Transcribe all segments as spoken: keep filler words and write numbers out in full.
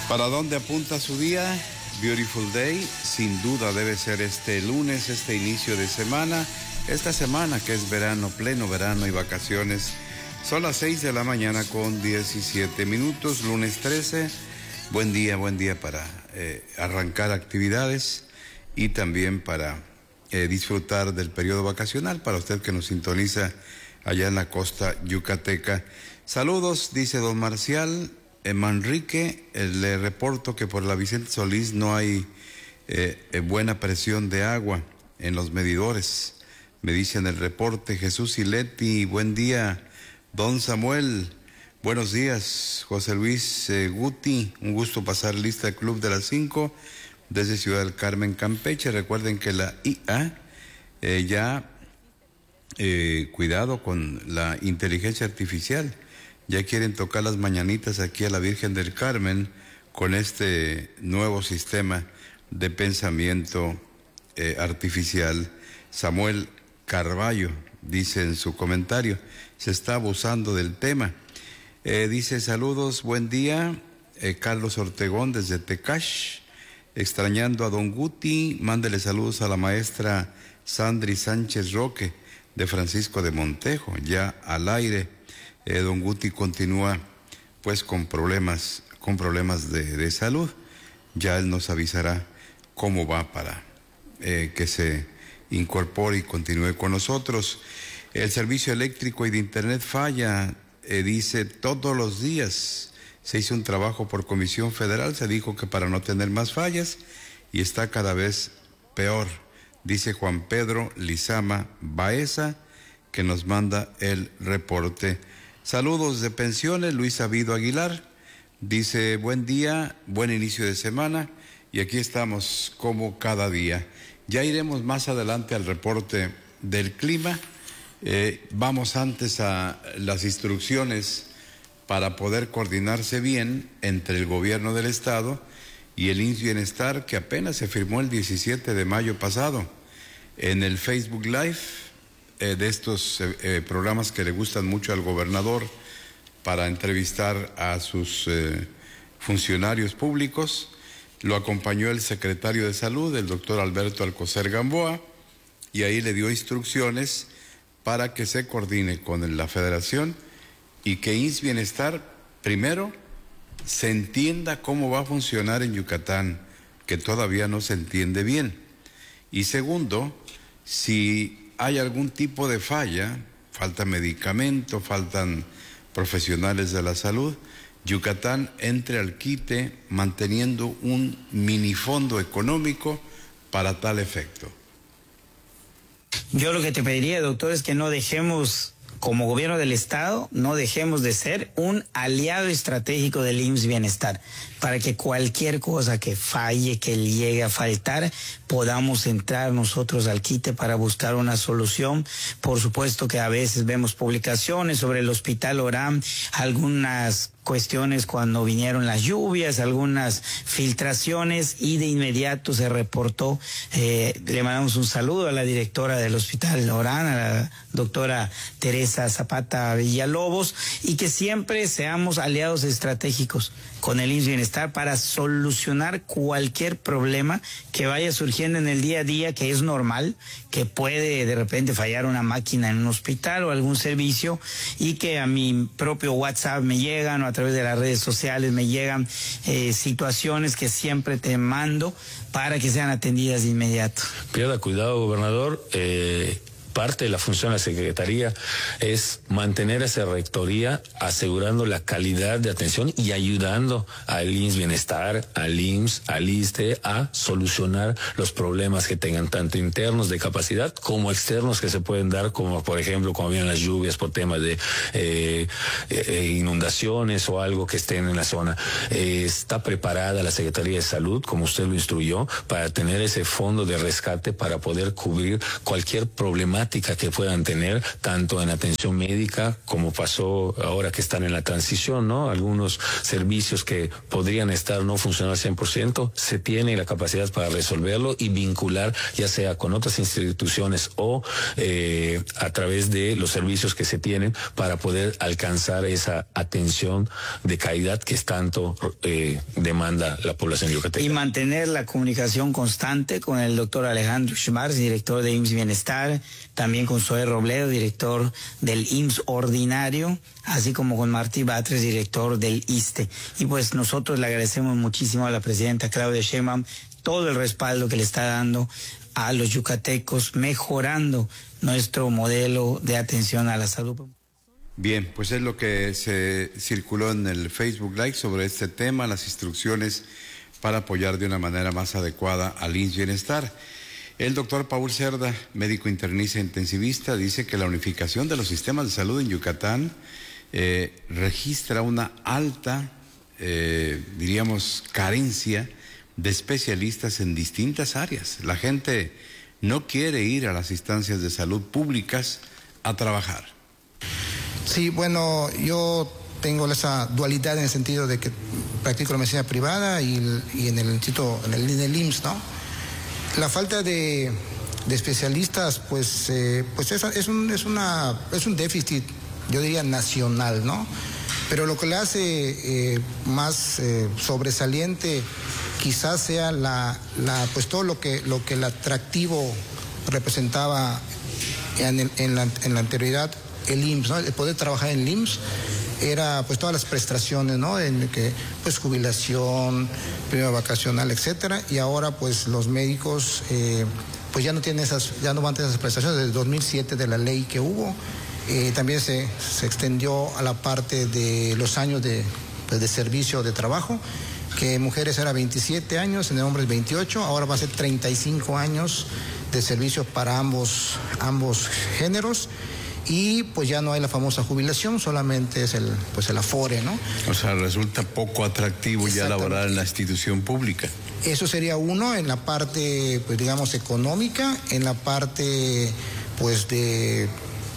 ¿Para dónde apunta su día? Beautiful Day, sin duda debe ser este lunes, este inicio de semana, esta semana que es verano, pleno verano y vacaciones. Son las seis de la mañana con diecisiete minutos, lunes trece. Buen día, buen día para eh, arrancar actividades y también para eh, disfrutar del periodo vacacional, para usted que nos sintoniza allá en la costa yucateca. Saludos, dice don Marcial. En Manrique, eh, le reporto que por la Vicente Solís no hay eh, eh, buena presión de agua en los medidores. Me dicen el reporte. Jesús Sileti, buen día. Don Samuel, buenos días. José Luis eh, Guti, un gusto pasar lista del Club de las Cinco desde Ciudad del Carmen, Campeche. Recuerden que la I A eh, ya, eh, cuidado con la inteligencia artificial. Ya quieren tocar las mañanitas aquí a la Virgen del Carmen con este nuevo sistema de pensamiento eh, artificial. Samuel Carballo dice en su comentario, se está abusando del tema. Eh, dice, saludos, buen día. Eh, Carlos Ortegón desde Tecash, extrañando a don Guti, mándele saludos a la maestra Sandri Sánchez Roque de Francisco de Montejo, ya al aire. Eh, don Guti continúa pues con problemas, con problemas de, de salud. Ya él nos avisará cómo va para eh, que se incorpore y continúe con nosotros. El servicio eléctrico y de internet falla, eh, dice, todos los días. Se hizo un trabajo por Comisión Federal, se dijo que para no tener más fallas, y está cada vez peor, dice Juan Pedro Lizama Baeza, que nos manda el reporte. Saludos de pensiones, Luis Avido Aguilar, dice, buen día, buen inicio de semana, y aquí estamos como cada día. Ya iremos más adelante al reporte del clima. Eh, vamos antes a las instrucciones para poder coordinarse bien entre el gobierno del estado y el I M S S Bienestar, que apenas se firmó el diecisiete de mayo pasado. En el Facebook Live, Eh, de estos eh, eh, programas que le gustan mucho al gobernador para entrevistar a sus eh, funcionarios públicos, lo acompañó el secretario de Salud, el doctor Alberto Alcocer Gamboa, y ahí le dio instrucciones para que se coordine con la federación y que I M S S Bienestar, primero, se entienda cómo va a funcionar en Yucatán, que todavía no se entiende bien, y segundo, si hay algún tipo de falla, falta medicamento, faltan profesionales de la salud, Yucatán entre al quite manteniendo un minifondo económico para tal efecto. Yo lo que te pediría, doctor, es que no dejemos, como gobierno del estado, no dejemos de ser un aliado estratégico del I M S S Bienestar, para que cualquier cosa que falle, que le llegue a faltar, podamos entrar nosotros al quite para buscar una solución. Por supuesto que a veces vemos publicaciones sobre el Hospital Orán, algunas cuestiones cuando vinieron las lluvias, algunas filtraciones, y de inmediato se reportó. Eh, le mandamos un saludo a la directora del Hospital Orán, a la doctora Teresa Zapata Villalobos, y que siempre seamos aliados estratégicos con el I M S S Bienestar para solucionar cualquier problema que vaya surgiendo en el día a día, que es normal, que puede de repente fallar una máquina en un hospital o algún servicio, y que a mi propio WhatsApp me llegan, o a través de las redes sociales me llegan eh, situaciones que siempre te mando para que sean atendidas de inmediato. Pierda cuidado, gobernador. Eh... Parte de la función de la Secretaría es mantener esa rectoría, asegurando la calidad de atención y ayudando al I M S S Bienestar, al I M S S, al I S S S T E a solucionar los problemas que tengan, tanto internos de capacidad como externos que se pueden dar, como por ejemplo cuando vienen las lluvias por temas de eh, eh, inundaciones o algo que estén en la zona. Eh, está preparada la Secretaría de Salud, como usted lo instruyó, para tener ese fondo de rescate para poder cubrir cualquier problemática problemática que puedan tener, tanto en atención médica como pasó ahora que están en la transición, ¿no? Algunos servicios que podrían estar no funcionando al cien por ciento, se tiene la capacidad para resolverlo y vincular, ya sea con otras instituciones o eh, a través de los servicios que se tienen para poder alcanzar esa atención de calidad que es tanto eh, demanda la población yucateca. Y mantener la comunicación constante con el doctor Alejandro Schmarz, director de I M S S Bienestar, también con Zoe Robledo, director del I M S S Ordinario, así como con Martí Batres, director del ISSSTE. Y pues nosotros le agradecemos muchísimo a la presidenta Claudia Sheinbaum todo el respaldo que le está dando a los yucatecos, mejorando nuestro modelo de atención a la salud. Bien, pues es lo que se circuló en el Facebook Live sobre este tema, las instrucciones para apoyar de una manera más adecuada al I M S S Bienestar. El doctor Paul Cerda, médico internista intensivista, dice que la unificación de los sistemas de salud en Yucatán eh, registra una alta, eh, diríamos, carencia de especialistas en distintas áreas. La gente no quiere ir a las instancias de salud públicas a trabajar. Sí, bueno, yo tengo esa dualidad en el sentido de que practico la medicina privada y, y en el instituto, en el, en el I M S S, ¿no? La falta de, de especialistas, pues, eh, pues es, es, un, es, una, es un déficit, yo diría, nacional, ¿no? Pero lo que le hace eh, más eh, sobresaliente quizás sea la, la, pues todo lo que, lo que el atractivo representaba en, el, en, la, en la anterioridad, el I M S S, ¿no? El poder trabajar en el I M S S era pues todas las prestaciones, ¿no? En que pues jubilación, prima vacacional, etcétera, y ahora pues los médicos eh, pues ya no tienen esas, ya no van a tener esas prestaciones desde el dos mil siete de la ley que hubo. Eh, también se, se extendió a la parte de los años de, pues, de servicio de trabajo, que en mujeres era veintisiete años, en hombres veintiocho, ahora va a ser treinta y cinco años de servicio para ambos, ambos géneros. Y pues ya no hay la famosa jubilación, solamente es el, pues el afore, ¿no? O sea, resulta poco atractivo ya laborar en la institución pública. Eso sería uno en la parte, pues digamos, económica, en la parte, pues de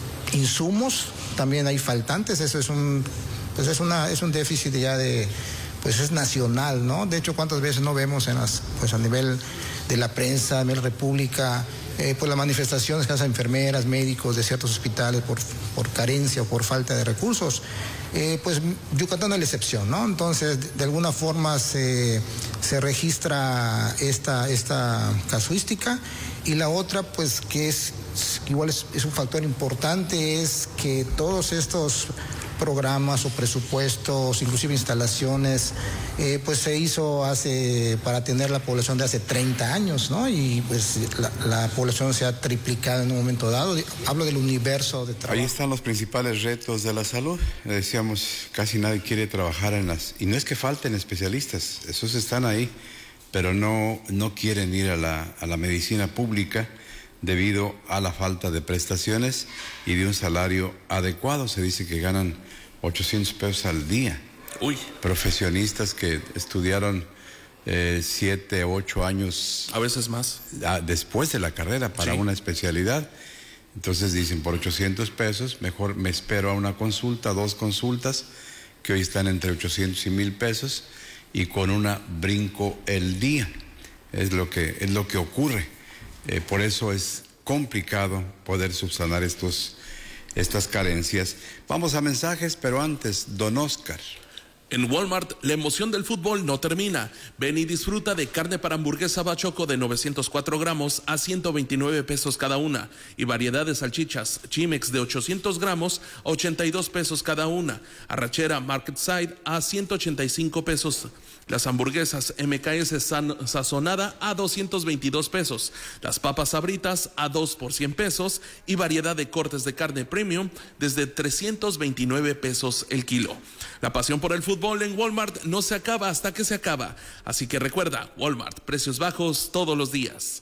insumos, también hay faltantes, eso es un, pues es una, es un déficit ya de, pues es nacional, ¿no? De hecho, ¿cuántas veces no vemos en las, pues a nivel de la prensa, a nivel república, Eh, pues las manifestaciones que hacen enfermeras, médicos de ciertos hospitales por, por carencia o por falta de recursos? Eh, pues Yucatán no es la excepción, ¿no? Entonces, de, de alguna forma se, se registra esta, esta casuística. Y la otra, pues que es, igual es, es un factor importante, es que todos estos programas o presupuestos, inclusive instalaciones, eh, pues se hizo hace para atender la población de hace treinta años, ¿no? Y pues la, la población se ha triplicado en un momento dado. Hablo del universo de trabajo. Ahí están los principales retos de la salud. Decíamos, casi nadie quiere trabajar en las... Y no es que falten especialistas, esos están ahí, pero no, no quieren ir a la, a la medicina pública debido a la falta de prestaciones y de un salario adecuado. Se dice que ganan ochocientos pesos al día. Uy. Profesionistas que estudiaron eh, siete, ocho años. A veces más. A, después de la carrera para sí. Una especialidad. Entonces dicen, por ochocientos pesos, mejor me espero a una consulta, dos consultas, que hoy están entre ochocientos y mil pesos, y con una brinco el día. Es lo que, es lo que ocurre. Eh, por eso es complicado poder subsanar estos, estas carencias. Vamos a mensajes, pero antes, don Oscar. En Walmart, la emoción del fútbol no termina. Ven y disfruta de carne para hamburguesa Bachoco de novecientos cuatro gramos a ciento veintinueve pesos cada una. Y variedad de salchichas Chimex de ochocientos gramos a ochenta y dos pesos cada una. Arrachera Market Side a ciento ochenta y cinco pesos. Las hamburguesas M K S san, sazonada a doscientos veintidós pesos. Las papas sabritas a dos por cien pesos. Y variedad de cortes de carne premium desde trescientos veintinueve pesos el kilo. La pasión por el fútbol en Walmart no se acaba hasta que se acaba. Así que recuerda, Walmart, precios bajos todos los días.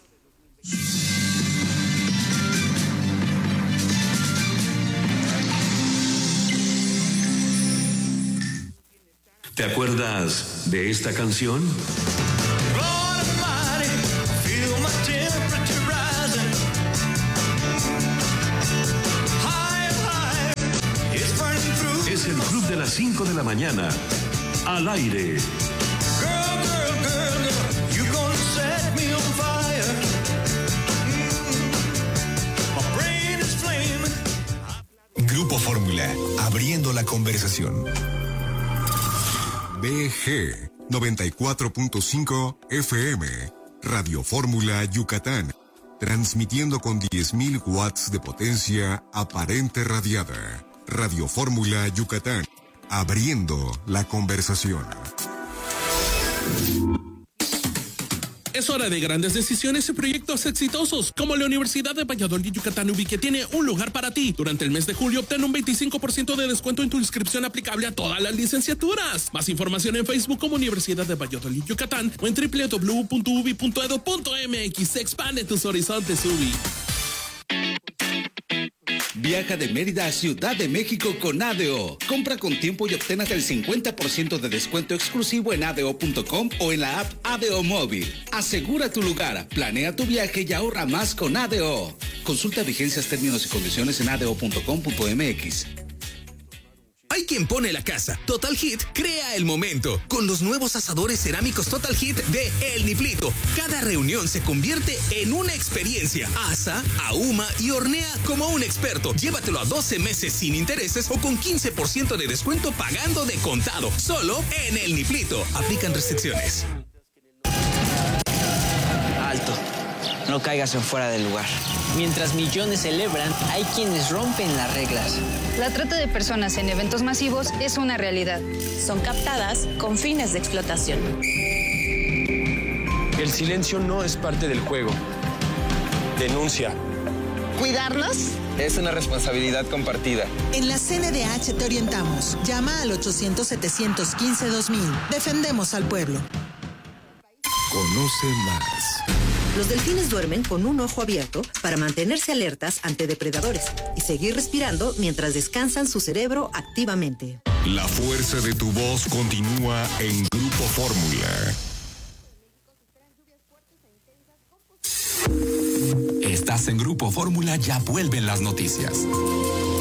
¿Te acuerdas de esta canción? de las cinco de la mañana. Al aire. Grupo Fórmula, abriendo la conversación. B G noventa y cuatro punto cinco F M, Radio Fórmula Yucatán, transmitiendo con diez mil watts de potencia aparente radiada. Radio Fórmula Yucatán, abriendo la conversación. Es hora de grandes decisiones y proyectos exitosos, como la Universidad de Valladolid Yucatán U B I, que tiene un lugar para ti. Durante el mes de julio obtén un veinticinco por ciento de descuento en tu inscripción aplicable a todas las licenciaturas. Más información en Facebook como Universidad de Valladolid Yucatán o en doble u doble u doble u punto u b i punto e d u punto m x. Expande tus horizontes, U B I. Viaja de Mérida a Ciudad de México con A D O. Compra con tiempo y obtén hasta el cincuenta por ciento de descuento exclusivo en a d o punto com o en la app A D O Móvil. Asegura tu lugar, planea tu viaje y ahorra más con A D O. Consulta vigencias, términos y condiciones en a d o punto com punto m x. Hay quien pone la casa. Total Hit crea el momento. Con los nuevos asadores cerámicos Total Hit de El Niplito. Cada reunión se convierte en una experiencia. Asa, ahuma y hornea como un experto. Llévatelo a doce meses sin intereses o con quince por ciento de descuento pagando de contado. Solo en El Niplito. Aplican restricciones. Alto. No caigas en fuera del lugar. Mientras millones celebran, hay quienes rompen las reglas. La trata de personas en eventos masivos es una realidad. Son captadas con fines de explotación. El silencio no es parte del juego. Denuncia. ¿Cuidarnos? Es una responsabilidad compartida. En la C N D H te orientamos. Llama al ochocientos, setecientos quince, dos mil. Defendemos al pueblo. Conoce más. Los delfines duermen con un ojo abierto para mantenerse alertas ante depredadores y seguir respirando mientras descansan su cerebro activamente. La fuerza de tu voz continúa en Grupo Fórmula. Estás en Grupo Fórmula, ya vuelven las noticias.